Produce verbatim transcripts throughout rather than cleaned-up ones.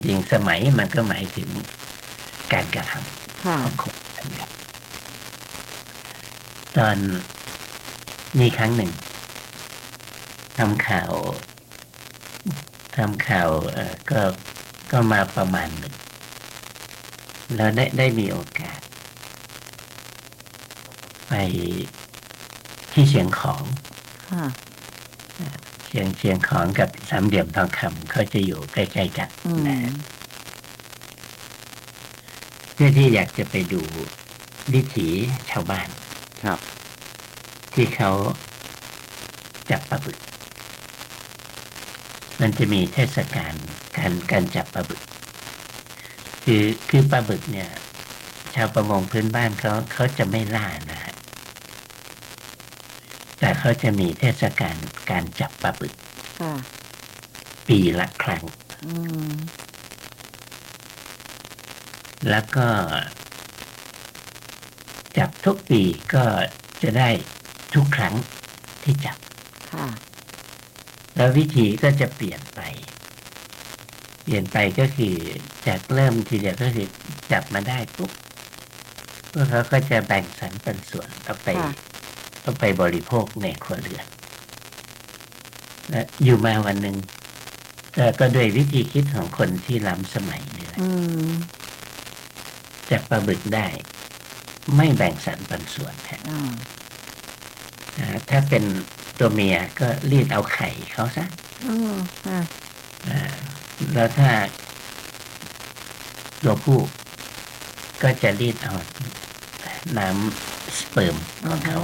จริงสมัยมันก็หมายถึงการกระทค่ะำของคนนะครับตอนมีครั้งหนึ่งทำข่าวทำข่าวเอ่อก็ก็มาประมาณหนึ่งแล้วได้ได้มีโอกาสไปที่เชียงของค่ะเชียงเชียงของกับสามเหลี่ยมทองคำเขาจะอยู่ใกล้ๆกันอืนะมเพื่อที่อยากจะไปดูวิถีชาวบ้านครับที่เขาจับปลาบึกมันจะมีเทศกาลการการจับปลาบึกคือคือปลาบึกเนี่ยชาวประมงพื้นบ้านเขาเขาจะไม่ล่านะฮะแต่เขาจะมีเทศกาลการจับปลาบึกค่ะปีละครั้งอืมแล้วก็จับทุกปีก็จะได้ทุกครั้งที่จับค่ะแล้ววิธีก็จะเปลี่ยนไปเปลี่ยนไปก็คือจากเริ่มทีเดียวก็คือจับมาได้ปุ๊บพวกเขาก็จะแบ่งสรรปันส่วนเอาไปค่ะเอาไปบริโภคในครัวเรือนและอยู่มาวันหนึ่งก็ก็ด้วยวิธีคิดของคนที่ล้ำสมัยนี่แหละอืมจับปลาบึกได้ไม่แบ่งสรรปันส่วนฮะอ่าอ่าถ้าเป็นตัวเมียก็รีดเอาไข่เขาซะอืมค่ะอ่าแล้วถ้าตัวผู้ก็จะรีดเอาน้ำสเปิร์มขอือฮะองเขา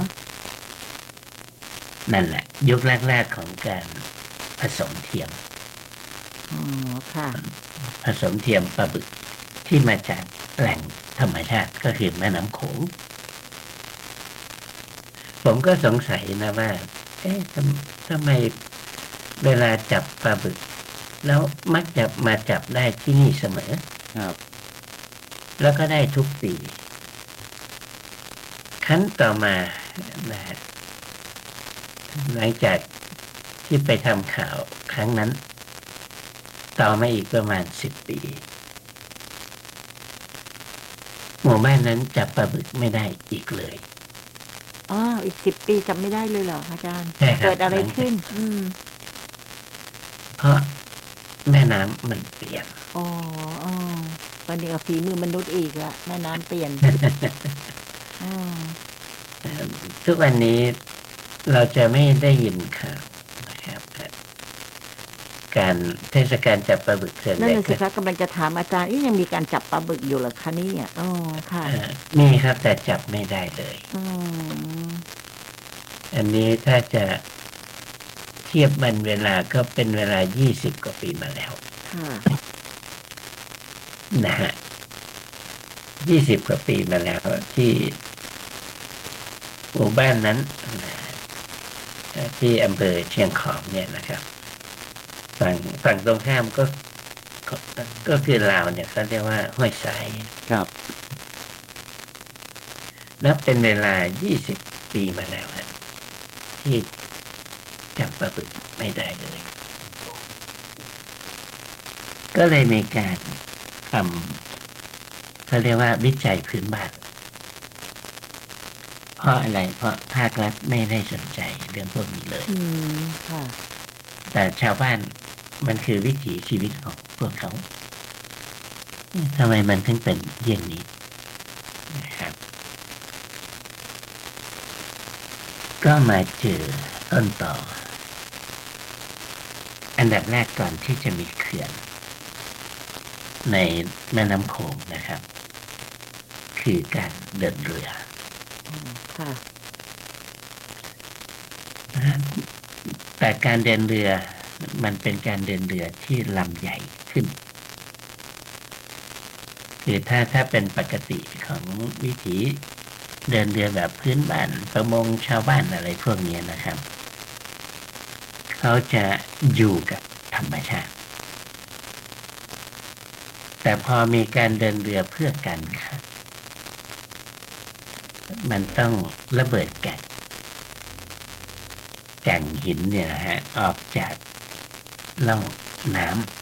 นั่นแหละยุคแรกๆของการผสมเทียมอ๋อค่ะผสมเทียมปลาบึกที่มาจากแหล่งธรรมชาติก็คือแม่น้ำโขงผมก็สงสัยนะว่าเอ๊ะทำทำไมเวลาจับปลาบึกแล้วมักจะมาจับได้ที่นี่เสมอครับแล้วก็ได้ทุกปีครั้นต่อมานะฮะหลังจากที่ไปทำข่าวครั้งนั้นต่อมาอีกประมาณสิบปีหมู่บ้านนั้นจับปลาบึกไม่ได้อีกเลยอ๋ออีกสิบปีจำไม่ได้เลยเหรออาจารย์ใช่ครับเกิดอะไรหลังจากขึ้นอืมเพราะแม่น้ำมันเปลี่ยนอ๋ออ๋อวันนี้ก็ฝีมือมนุษย์อีกละแม่น้ำเปลี่ยนอืมทุกวันนี้เราจะไม่ได้ยินข่าวนะครับการเทศกาลจับปลาบึกส่วนนั่ใหญ่ก็นน่ะสิคะกำลังจะถามอาจารย์นี่ยังมีการจับปลาบึกอยู่เหรอคะเนี่ยอ๋อค่ะเอ่อมีครับแต่จับไม่ได้เลยอืมอันนี้ถ้าจะเทียบมันเวลาก็เป็นเวลายี่สิบกว่าปีมาแล้วค่ะนะฮะยี่สิบกว่าปีมาแล้วที่หมู่บ้านนั้นนะที่อำเภอเชียงของเนี่ยนะครับฝั่งฝั่งตรงข้ามก็ก็ก็คือลาวเนี่ยเขาเรียกว่าห้วยทรายครับนับเป็นเวลายี่สิบปีมาแล้วฮะที่จับปลาบึกไม่ได้เลยก็เลยมีการทำเขาเรียกว่าวิจัยพื้นบ้านเพราะอะไรเพราะภาครัฐไม่ได้สนใจเรื่องพวกนี้เลยอืมค่ะแต่ชาวบ้านมันคือวิถีชีวิตของพวกเขาทำไมมันถึงเป็นอย่างนี้นะครับก็มาเจอต้นต่ออันดับแรกก่อนที่จะมีเขื่อนในแม่น้ำโขงนะครับคือการเดินเรืออืมค่ะแต่การเดินเรือมันเป็นการเดินเรือที่ลำใหญ่ขึ้นคือถ้าถ้าเป็นปกติของวิถีเดินเรือแบบพื้นบ้านประมงชาวบ้านอะไรพวกนี้นะครับเขาจะอยู่กับธรรมชาติแต่พอมีการเดินเรือเพื่อการค้ามันต้องระเบิดแก่งแก่งหินเนี่ยนะฮะออกจากล่องน้ำ